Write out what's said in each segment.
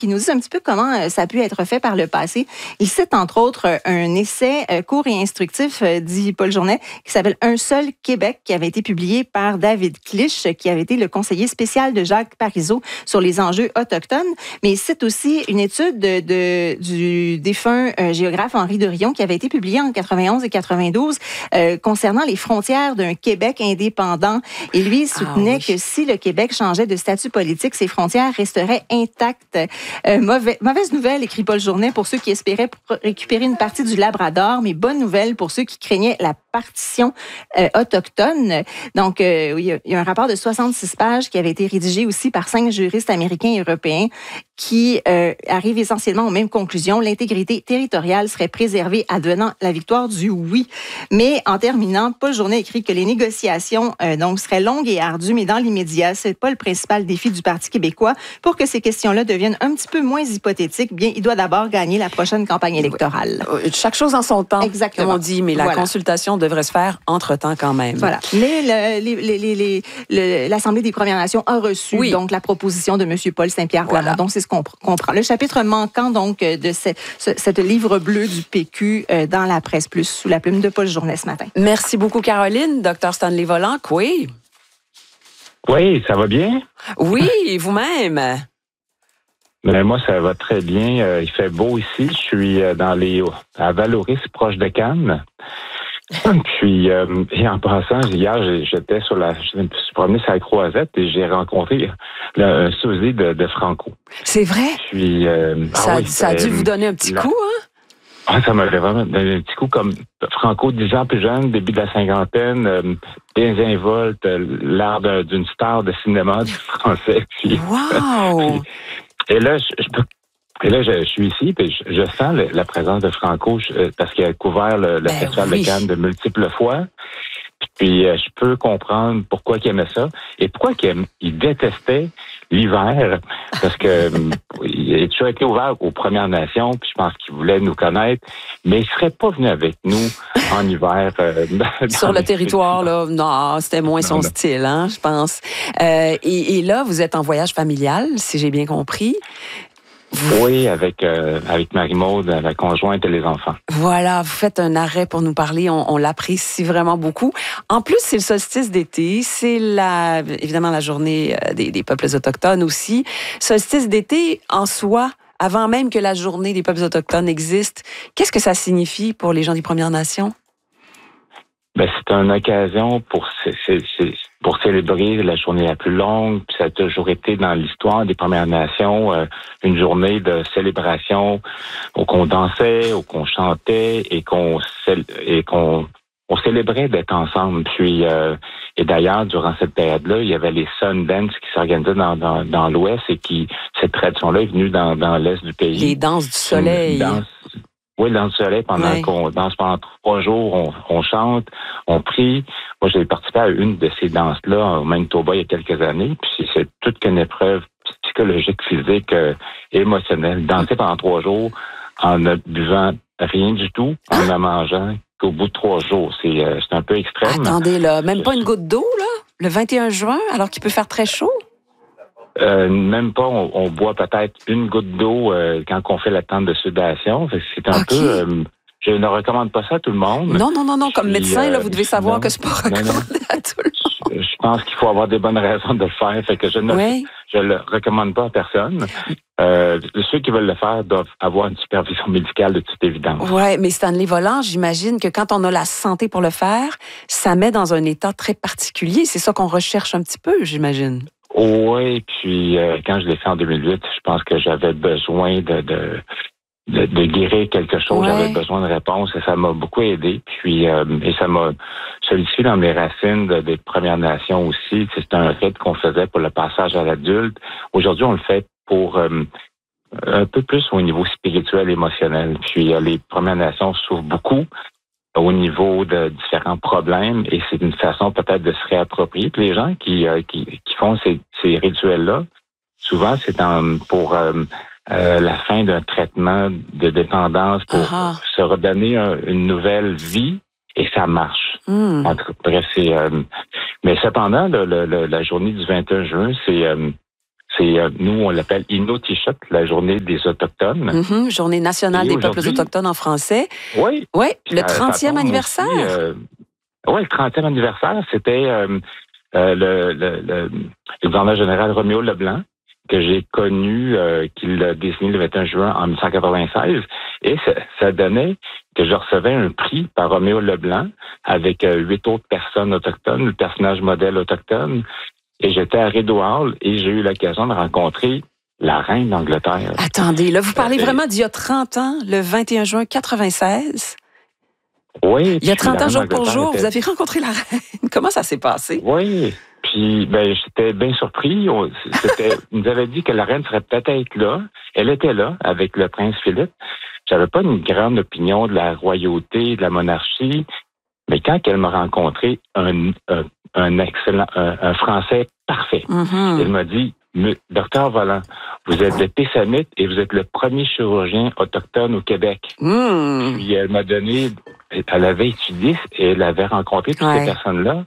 qui nous dit un petit peu comment ça a pu être fait par le passé. Il cite entre autres un essai court et instructif, dit Paul Journet, qui s'appelle « Un seul Québec », qui avait été publié par David Clich, qui avait été le conseiller spécial de Jacques Parizeau sur les enjeux autochtones. Mais il cite aussi une étude du défunt géographe Henri de Rion qui avait été publiée en 91 et 92 concernant les frontières d'un Québec indépendant. Et lui, il soutenait que si le Québec changeait de statut politique, ses frontières resteraient intactes. Mauvaise nouvelle, écrit Paul Journet, pour ceux qui espéraient récupérer une partie du Labrador, mais bonne nouvelle pour ceux qui craignaient la partition autochtone. Donc, il y a un rapport de 66 pages qui avait été rédigé aussi par 5 juristes américains et européens qui arrivent essentiellement aux mêmes conclusions. L'intégrité territoriale serait préservée advenant la victoire du oui. Mais en terminant, Paul Journet écrit que les négociations donc seraient longues et ardues, mais dans l'immédiat, c'est pas le principal défi du Parti québécois. Pour que ces questions-là deviennent un petit peu moins hypothétiques, bien, il doit d'abord gagner la prochaine campagne électorale. Chaque chose en son temps, exactement, comme on dit, mais la consultation devrait se faire entre-temps quand même. Voilà. Mais l'Assemblée des Premières Nations a reçu donc la proposition de M. Paul Saint-Pierre Plamondon. Donc, c'est ce qu'on comprend. Le chapitre manquant donc de cette livre bleu du PQ dans la presse plus, sous la plume de Paul Journet ce matin. Merci beaucoup, Caroline. Dr Stanley Volant, oui. Oui, ça va bien? Oui, vous-même? Mais moi, ça va très bien. Il fait beau ici. Je suis à Valoris, proche de Cannes. Puis, et en passant, hier, je me suis promené sur la Croisette et j'ai rencontré un sosie de Franco. C'est vrai? Puis, ça a dû vous donner un petit coup, hein? Ah, ça m'avait vraiment donné un petit coup, comme Franco, 10 ans plus jeune, début de la cinquantaine, désinvolte, l'art d'une star de cinéma du français. Puis, wow! Et là, je suis ici, puis je sens la présence de Franco parce qu'il a couvert le Festival de Cannes de multiples fois. Puis je peux comprendre pourquoi il aimait ça et pourquoi il détestait l'hiver, parce que il a toujours été ouvert aux Premières Nations, puis je pense qu'il voulait nous connaître, mais il serait pas venu avec nous en hiver. Sur le territoire, là, non, c'était moins son style, hein, je pense. Et là, vous êtes en voyage familial, si j'ai bien compris. Oui, avec Marie-Maude, la conjointe et les enfants. Voilà, vous faites un arrêt pour nous parler, on l'apprécie vraiment beaucoup. En plus, c'est le solstice d'été, c'est évidemment la journée des peuples autochtones aussi. Solstice d'été, en soi, avant même que la journée des peuples autochtones existe, qu'est-ce que ça signifie pour les gens des Premières Nations? Ben, c'est une occasion pour célébrer la journée la plus longue. Puis ça a toujours été dans l'histoire des Premières Nations une journée de célébration où qu'on dansait, où qu'on chantait et qu'on célébrait d'être ensemble. Puis et d'ailleurs, durant cette période-là, il y avait les Sundance qui s'organisaient dans l'Ouest et cette tradition-là est venue dans l'Est du pays. Les danses du soleil. Oui, dans le soleil, pendant qu'on danse pendant 3 jours, on chante, on prie. Moi, j'ai participé à une de ces danses-là au Manitoba il y a quelques années, puis c'est toute qu'une épreuve psychologique, physique et émotionnelle. Danser pendant 3 jours en ne buvant rien du tout, en ne mangeant qu'au bout de 3 jours. C'est un peu extrême. Attendez, là, même pas une goutte d'eau, là, le 21 juin, alors qu'il peut faire très chaud? Même pas, on boit peut-être une goutte d'eau quand on fait la tente de sudation. C'est un peu... je ne recommande pas ça à tout le monde. Non. Comme médecin, là, vous devez savoir que c'est pas recommandé à tout le monde. Je pense qu'il faut avoir des bonnes raisons de le faire. Fait que je le recommande pas à personne. Ceux qui veulent le faire doivent avoir une supervision médicale de toute évidence. Oui, mais Stanley Volant, j'imagine que quand on a la santé pour le faire, ça met dans un état très particulier. C'est ça qu'on recherche un petit peu, j'imagine. Oui, puis quand je l'ai fait en 2008, je pense que j'avais besoin de guérir quelque chose. J'avais besoin de réponses et ça m'a beaucoup aidé. Puis et ça m'a solidifié dans mes racines des Premières Nations aussi. C'est un rite qu'on faisait pour le passage à l'adulte. Aujourd'hui, on le fait pour un peu plus au niveau spirituel, émotionnel. Puis les Premières Nations souffrent beaucoup au niveau de différents problèmes et c'est une façon peut-être de se réapproprier. Puis les gens qui font ces rituels-là, souvent c'est pour la fin d'un traitement de dépendance pour se redonner une nouvelle vie et ça marche. Bref, mais cependant, la journée du 21 juin, nous, on l'appelle Inuktitut, la journée des Autochtones. Journée nationale des peuples autochtones en français. Oui. Oui, le 30e anniversaire. Oui, le 30e anniversaire, c'était le gouverneur général Roméo Leblanc, que j'ai connu, qu'il a désigné le 21 juin en 1996. Et ça donnait que je recevais un prix par Roméo Leblanc avec 8 autres personnes autochtones, le personnage modèle autochtone. Et j'étais à Rideau Hall et j'ai eu l'occasion de rencontrer la reine d'Angleterre. Attendez, là, vous parlez vraiment d'il y a 30 ans, le 21 juin 96? Oui. Il y a 30 ans, jour pour jour, vous avez rencontré la reine. Comment ça s'est passé? Oui. Puis, j'étais bien surpris. Ils nous avaient dit que la reine serait peut-être là. Elle était là avec le prince Philippe. J'avais pas une grande opinion de la royauté, de la monarchie. Mais quand elle m'a rencontré, un Français parfait, elle m'a dit, Docteur Vallant, vous êtes de Pessamit et vous êtes le premier chirurgien autochtone au Québec. Puis elle m'a donné, elle avait étudié et elle avait rencontré toutes ces personnes-là.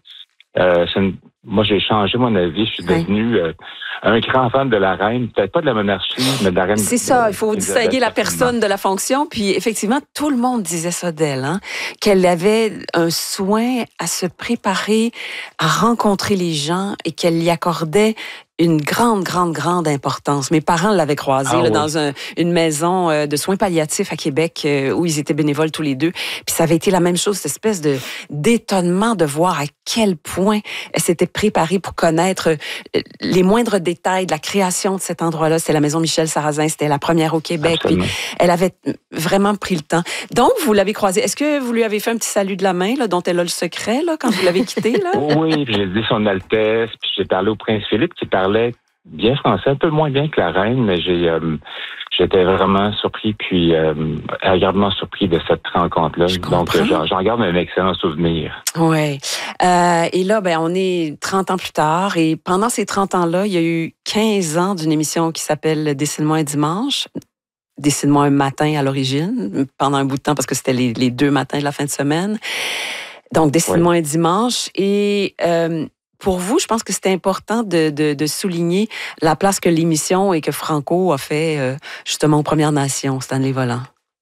Moi, j'ai changé mon avis. Je suis devenu un grand fan de la reine, peut-être pas de la monarchie, mais de la reine. C'est ça, il faut distinguer la personne de la fonction. Puis effectivement, tout le monde disait ça d'elle, qu'elle avait un soin à se préparer, à rencontrer les gens et qu'elle y accordait une grande importance. Mes parents l'avaient croisée dans une maison de soins palliatifs à Québec où ils étaient bénévoles tous les deux. Puis ça avait été la même chose, cette espèce d'étonnement de voir à quel point elle s'était préparée pour connaître les moindres détails de la création de cet endroit-là. C'était la maison Michel Sarrazin, c'était la première au Québec. Puis elle avait vraiment pris le temps. Donc, vous l'avez croisée. Est-ce que vous lui avez fait un petit salut de la main, là, dont elle a le secret, là, quand vous l'avez quittée, là? Oui, j'ai dit son Altesse, puis j'ai parlé au prince Philippe qui parlait bien français, un peu moins bien que la reine, mais j'étais vraiment surpris, puis agréablement surpris de cette rencontre-là. Donc, j'en garde un excellent souvenir. Oui. Et là, on est 30 ans plus tard, et pendant ces 30 ans-là, il y a eu 15 ans d'une émission qui s'appelle Dessine-moi un dimanche. Dessine-moi un matin à l'origine, pendant un bout de temps, parce que c'était les 2 matins de la fin de semaine. Donc, Dessine-moi un dimanche. Et pour vous, je pense que c'était important de souligner la place que l'émission et que Franco a fait justement aux Premières Nations, Stanley Vollant.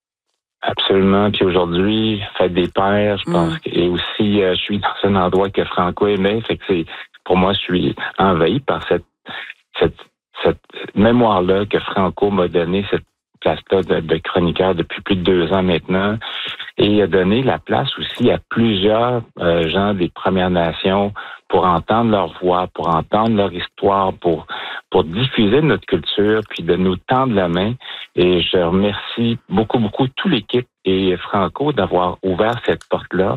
Absolument. Puis aujourd'hui, Fête des Pères, je pense. Et aussi, je suis dans un endroit que Franco aimait. Fait que pour moi, je suis envahi par cette mémoire-là que Franco m'a donnée, cette place-là de chroniqueur depuis plus de 2 ans maintenant. Et il a donné la place aussi à plusieurs gens des Premières Nations pour entendre leur voix, pour entendre leur histoire, pour diffuser notre culture, puis de nous tendre la main. Et je remercie beaucoup toute l'équipe et Franco d'avoir ouvert cette porte-là.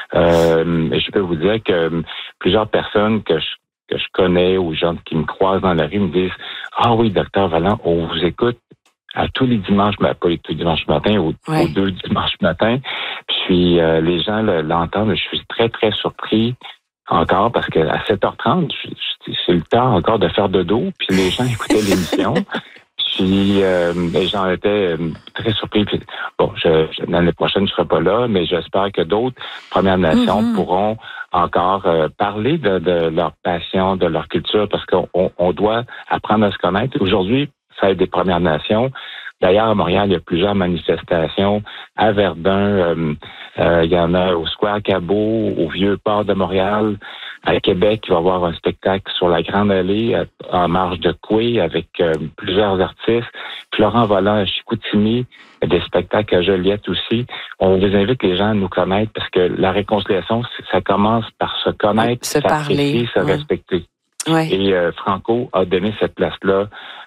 Je peux vous dire que plusieurs personnes que je connais ou gens qui me croisent dans la rue me disent « Ah oui, Docteur Vallant, on vous écoute à tous les dimanches, mais pas tous les dimanches matin, aux 2 dimanches matin. » Puis les gens l'entendent. Je suis très, très surpris encore parce qu'à 7h30, c'est le temps encore de faire dodo. Puis les gens écoutaient l'émission. Puis j'en étais très surpris. Puis, l'année prochaine, je serai pas là, mais j'espère que d'autres Premières Nations pourront encore parler de leur passion, de leur culture, parce qu'on doit apprendre à se connaître. Aujourd'hui, Fête des Premières Nations. D'ailleurs, à Montréal, il y a plusieurs manifestations. À Verdun, il y en a au Square Cabot, au Vieux-Port de Montréal. À Québec, il va y avoir un spectacle sur la Grande Allée, en marge de Coué, avec plusieurs artistes. Florent Vollant à Chicoutimi, des spectacles à Joliette aussi. On vous invite les gens à nous connaître parce que la réconciliation, ça commence par se connaître, se parler, se respecter. Ouais. Et Franco a donné cette place-là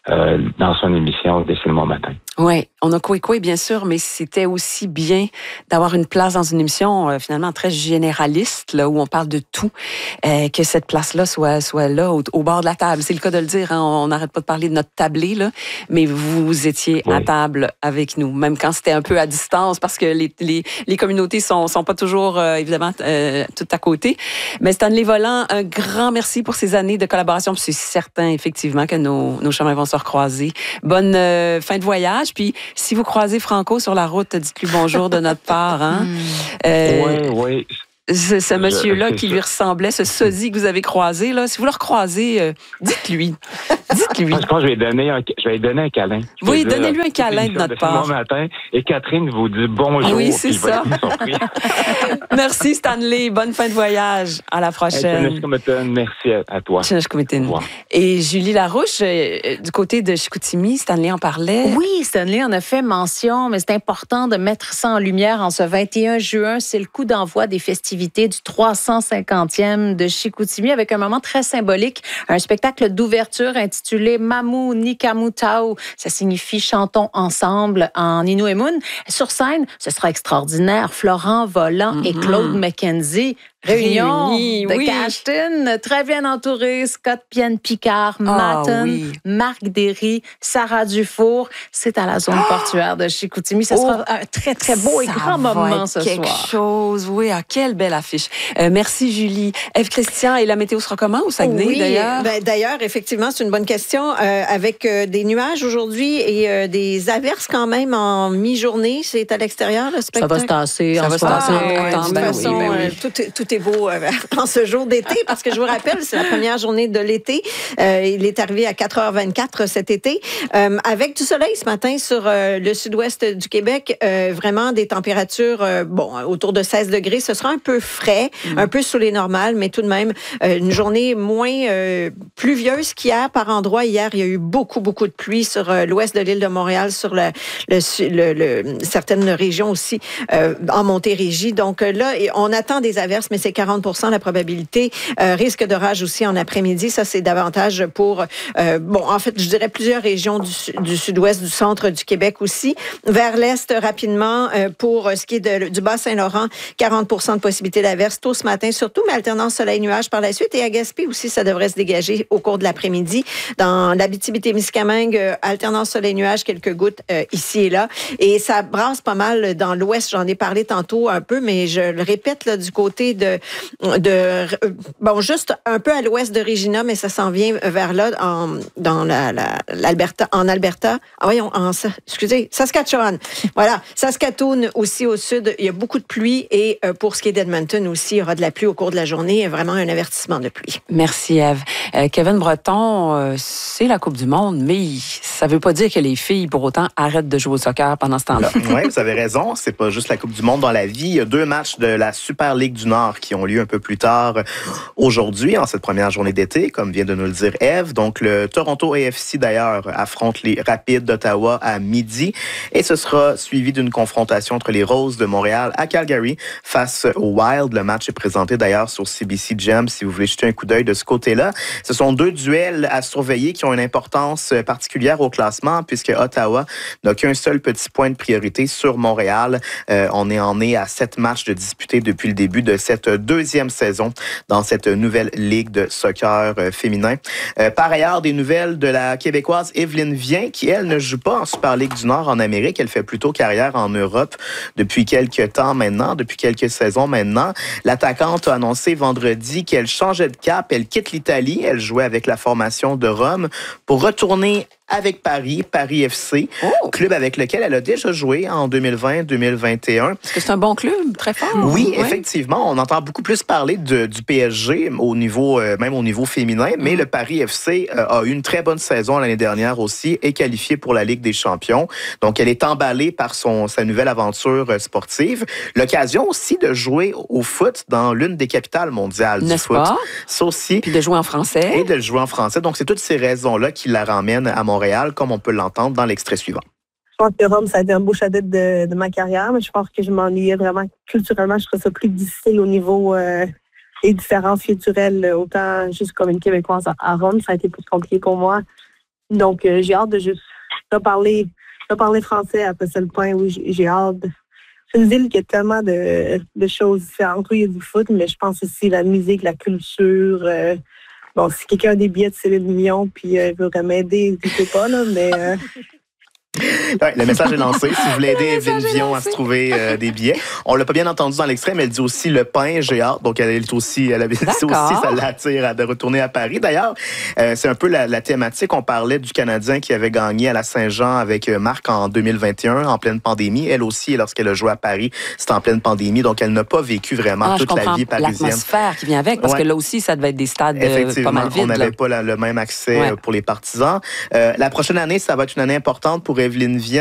dans son émission Dessine-moi matin. Oui, on a Coué, bien sûr, mais c'était aussi bien d'avoir une place dans une émission finalement très généraliste, là où on parle de tout, que cette place-là soit là au bord de la table. C'est le cas de le dire, on n'arrête pas de parler de notre tablé, là, mais vous étiez à table avec nous, même quand c'était un peu à distance, parce que les communautés sont pas toujours, évidemment, tout à côté. Mais Stanley Vollant, un grand merci pour ces années de collaboration, puis c'est certain, effectivement, que nos chemins vont se recroiser. Bonne fin de voyage. Puis, si vous croisez Franco sur la route, dites-lui bonjour de notre part. Hein? Oui. ce monsieur-là qui lui ressemblait, ce sosie que vous avez croisé, là, si vous le recroisez, dites-lui. Dites-lui. Je pense que je vais lui donner un câlin. Oui, donnez-lui un câlin de notre part. Bon matin, et Catherine vous dit bonjour. Oui, c'est ça. Merci, Stanley. Bonne fin de voyage. À la prochaine. Merci à toi. Et Julie Larouche, du côté de Chicoutimi, Stanley en parlait. Oui, Stanley en a fait mention, mais c'est important de mettre ça en lumière en ce 21 juin. C'est le coup d'envoi des festivités du 350e de Chicoutimi avec un moment très symbolique, un spectacle d'ouverture intitulé Mamu Nikamutau. Ça signifie chantons ensemble en Inuimun. Sur scène, ce sera extraordinaire. Florent Volant et Claude McKenzie. Réunion de Cashton, très bien entouré. Scott Pienne-Picard, Matten, Marc Derry, Sarah Dufour. C'est à la zone portuaire de Chicoutimi. Ça sera un très, très beau et grand moment ce soir. Quelque chose, oui. Quelle belle affiche. Merci, Julie. Ève Christian, et la météo sera comment au Saguenay, d'ailleurs? D'ailleurs, effectivement, c'est une bonne question. Avec des nuages aujourd'hui et des averses quand même en mi-journée. C'est à l'extérieur, le spectacle? Ça va se tasser. Ça va se tasser. De toute façon, tout est beau en ce jour d'été, parce que je vous rappelle, c'est la première journée de l'été. Il est arrivé à 4h24 cet été, avec du soleil ce matin sur le sud-ouest du Québec. Vraiment des températures autour de 16 degrés. Ce sera un peu frais, un peu sous les normales, mais tout de même une journée moins pluvieuse qu'hier par endroits. Hier, il y a eu beaucoup de pluie sur l'ouest de l'île de Montréal, sur certaines régions aussi en Montérégie. Donc là, on attend des averses, mais c'est 40% la probabilité. Risque d'orage aussi en après-midi. Ça, c'est davantage pour, en fait, je dirais plusieurs régions du sud-ouest, du centre du Québec aussi. Vers l'est, rapidement, pour ce qui est du Bas-Saint-Laurent, 40% de possibilité d'averse tôt ce matin, surtout, mais alternance soleil-nuage par la suite. Et à Gaspé aussi, ça devrait se dégager au cours de l'après-midi. Dans l'Abitibi-Témiscamingue, alternance soleil-nuage, quelques gouttes ici et là. Et ça brasse pas mal dans l'ouest. J'en ai parlé tantôt un peu, mais je le répète, là, du côté juste un peu à l'ouest de Regina, mais ça s'en vient vers là, dans l'Alberta, en Alberta. Saskatchewan. Voilà. Saskatoon aussi au sud, il y a beaucoup de pluie, et pour ce qui est d'Edmonton aussi, il y aura de la pluie au cours de la journée. Vraiment un avertissement de pluie. Merci, Ève. Kevin Breton, c'est la Coupe du Monde, mais ça ne veut pas dire que les filles, pour autant, arrêtent de jouer au soccer pendant ce temps-là. Oui, vous avez raison. C'est pas juste la Coupe du Monde dans la vie. Il y a 2 matchs de la Super Ligue du Nord qui ont lieu un peu plus tard aujourd'hui, en cette première journée d'été, comme vient de nous le dire Ève. Donc, le Toronto AFC, d'ailleurs, affronte les Rapids d'Ottawa à midi. Et ce sera suivi d'une confrontation entre les Roses de Montréal à Calgary face au Wild. Le match est présenté, d'ailleurs, sur CBC Gem, si vous voulez jeter un coup d'œil de ce côté-là. Ce sont 2 duels à surveiller qui ont une importance particulière au classement, puisque Ottawa n'a qu'un seul petit point de priorité sur Montréal. On est à 7 matchs de disputés depuis le début de cette 2e saison dans cette nouvelle ligue de soccer féminin. Par ailleurs, des nouvelles de la Québécoise Evelyne Vien, qui, elle, ne joue pas en Super Ligue du Nord en Amérique. Elle fait plutôt carrière en Europe depuis quelques temps maintenant, depuis quelques saisons maintenant. L'attaquante a annoncé vendredi qu'elle changeait de cap. Elle quitte l'Italie. Elle jouait avec la formation de Rome pour retourner avec Paris FC, club avec lequel elle a déjà joué en 2020-2021. Est-ce que c'est un bon club, très fort? Oui, effectivement. On entend beaucoup plus parler du PSG même au niveau féminin, mais le Paris FC a eu une très bonne saison l'année dernière aussi, et qualifié pour la Ligue des champions. Donc, elle est emballée par sa nouvelle aventure sportive. L'occasion aussi de jouer au foot dans l'une des capitales mondiales du foot. Pas? Ça aussi. Puis de jouer en français. Et de jouer en français. Donc, c'est toutes ces raisons-là qui la ramènent à Montréal, comme on peut l'entendre dans l'extrait suivant. Je pense que Rome, ça a été un beau chapitre de ma carrière, mais je pense que je m'ennuyais vraiment culturellement. Je trouve ça plus difficile au niveau des différences culturelles, autant juste comme une Québécoise à Rome, ça a été plus compliqué pour moi. Donc, j'ai hâte de juste reparler français. Après, c'est le point où j'ai hâte. C'est une ville qui a tellement de choses différentes. Oui, il y a du foot, mais je pense aussi la musique, la culture. Si quelqu'un a des billets de Céline Dion puis veut m'aider, n'hésitez pas, là, mais Ouais, le message est lancé. Si vous voulez aider Evelyne Vion à se trouver des billets. On l'a pas bien entendu dans l'extrait, mais elle dit aussi le pain, j'ai hâte. Donc, elle avait aussi, ça l'attire de retourner à Paris. D'ailleurs, c'est un peu la thématique. On parlait du Canadien qui avait gagné à la Saint-Jean avec Marc en 2021, en pleine pandémie. Elle aussi, lorsqu'elle a joué à Paris, c'était en pleine pandémie. Donc, elle n'a pas vécu vraiment toute la vie parisienne. L'atmosphère qui vient avec, parce que là aussi, ça devait être des stades pas mal vides. On n'avait pas le même accès pour les partisans. La prochaine année, ça va être une année importante pour Evelyne Vion.